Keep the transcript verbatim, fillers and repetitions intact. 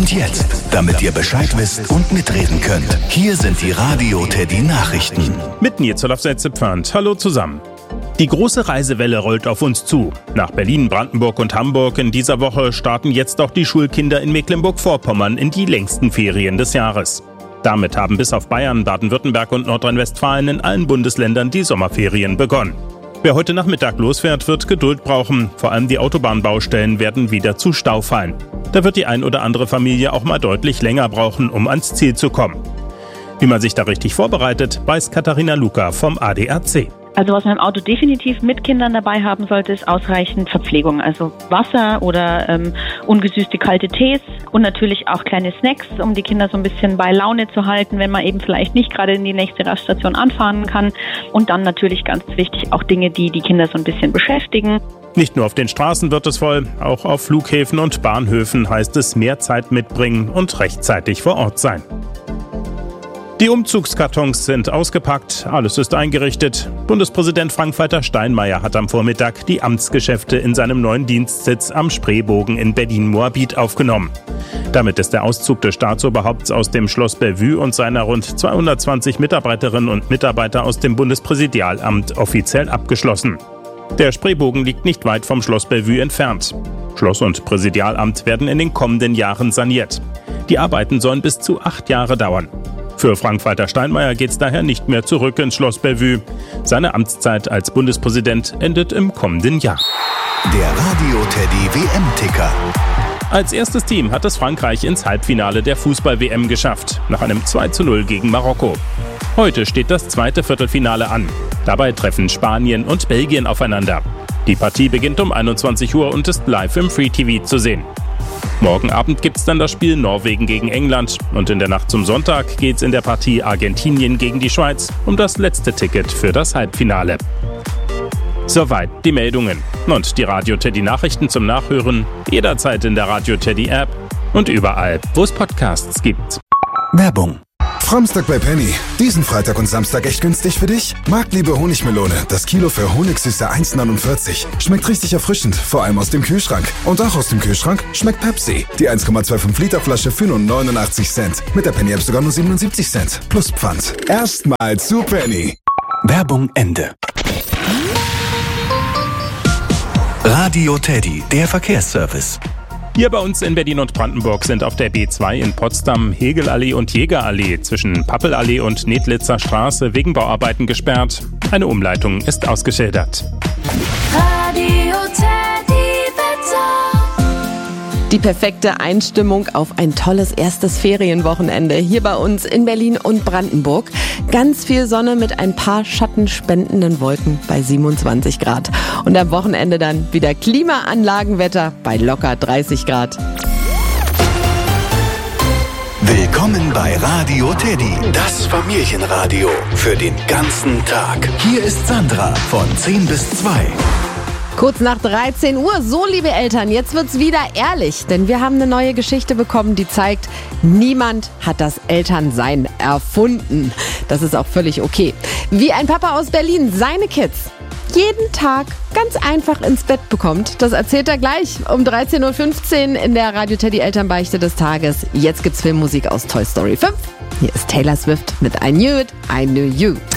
Und jetzt, damit ihr Bescheid wisst und mitreden könnt, hier sind die Radio Teddy Nachrichten. Mit Nils Pfand. Hallo zusammen. Die große Reisewelle rollt auf uns zu. Nach Berlin, Brandenburg und Hamburg in dieser Woche starten jetzt auch die Schulkinder in Mecklenburg-Vorpommern in die längsten Ferien des Jahres. Damit haben bis auf Bayern, Baden-Württemberg und Nordrhein-Westfalen in allen Bundesländern die Sommerferien begonnen. Wer heute Nachmittag losfährt, wird Geduld brauchen. Vor allem die Autobahnbaustellen werden wieder zu Stau fallen. Da wird die ein oder andere Familie auch mal deutlich länger brauchen, um ans Ziel zu kommen. Wie man sich da richtig vorbereitet, weiß Katharina Luca vom A D A C. Also was man im Auto definitiv mit Kindern dabei haben sollte, ist ausreichend Verpflegung. Also Wasser oder ähm, ungesüßte kalte Tees und natürlich auch kleine Snacks, um die Kinder so ein bisschen bei Laune zu halten, wenn man eben vielleicht nicht gerade in die nächste Raststation anfahren kann. Und dann natürlich ganz wichtig auch Dinge, die die Kinder so ein bisschen beschäftigen. Nicht nur auf den Straßen wird es voll, auch auf Flughäfen und Bahnhöfen heißt es mehr Zeit mitbringen und rechtzeitig vor Ort sein. Die Umzugskartons sind ausgepackt, alles ist eingerichtet. Bundespräsident Frank-Walter Steinmeier hat am Vormittag die Amtsgeschäfte in seinem neuen Dienstsitz am Spreebogen in Berlin-Moabit aufgenommen. Damit ist der Auszug des Staatsoberhaupts aus dem Schloss Bellevue und seiner rund zweihundertzwanzig Mitarbeiterinnen und Mitarbeiter aus dem Bundespräsidialamt offiziell abgeschlossen. Der Spreebogen liegt nicht weit vom Schloss Bellevue entfernt. Schloss und Präsidialamt werden in den kommenden Jahren saniert. Die Arbeiten sollen bis zu acht Jahre dauern. Für Frank-Walter Steinmeier geht es daher nicht mehr zurück ins Schloss Bellevue. Seine Amtszeit als Bundespräsident endet im kommenden Jahr. Der Radio Teddy W M-Ticker. Als erstes Team hat es Frankreich ins Halbfinale der Fußball-W M geschafft, nach einem zwei zu null gegen Marokko. Heute steht das zweite Viertelfinale an. Dabei treffen Spanien und Belgien aufeinander. Die Partie beginnt um einundzwanzig Uhr und ist live im Free T V zu sehen. Morgen Abend gibt's dann das Spiel Norwegen gegen England und in der Nacht zum Sonntag geht's in der Partie Argentinien gegen die Schweiz um das letzte Ticket für das Halbfinale. Soweit die Meldungen und die Radio Teddy Nachrichten zum Nachhören jederzeit in der Radio Teddy App und überall, wo es Podcasts gibt. Werbung. Framstag bei Penny. Diesen Freitag und Samstag echt günstig für dich? Marktliebe Honigmelone. Das Kilo für Honigsüße eins neunundvierzig. Schmeckt richtig erfrischend, vor allem aus dem Kühlschrank. Und auch aus dem Kühlschrank schmeckt Pepsi. Die eins Komma fünfundzwanzig Liter Flasche für nur neunundachtzig Cent. Mit der Penny App sogar nur siebenundsiebzig Cent. Plus Pfand. Erstmal zu Penny. Werbung Ende. Radio Teddy, der Verkehrsservice. Hier bei uns in Berlin und Brandenburg sind auf der B zwei in Potsdam Hegelallee und Jägerallee zwischen Pappelallee und Nedlitzer Straße wegen Bauarbeiten gesperrt. Eine Umleitung ist ausgeschildert. Radio Teddy Wetter. Die perfekte Einstimmung auf ein tolles erstes Ferienwochenende hier bei uns in Berlin und Brandenburg. Ganz viel Sonne mit ein paar schattenspendenden Wolken bei siebenundzwanzig Grad. Und am Wochenende dann wieder Klimaanlagenwetter bei locker dreißig Grad. Willkommen bei Radio Teddy, das Familienradio für den ganzen Tag. Hier ist Sandra von zehn bis zwei. Kurz nach dreizehn Uhr, so liebe Eltern, jetzt wird's wieder ehrlich, denn wir haben eine neue Geschichte bekommen, die zeigt, niemand hat das Elternsein erfunden. Das ist auch völlig okay. Wie ein Papa aus Berlin seine Kids jeden Tag ganz einfach ins Bett bekommt, das erzählt er gleich um dreizehn Uhr fünfzehn in der Radio Teddy Elternbeichte des Tages. Jetzt gibt's Filmmusik aus Toy Story fünf. Hier ist Taylor Swift mit I Knew It, I Knew You.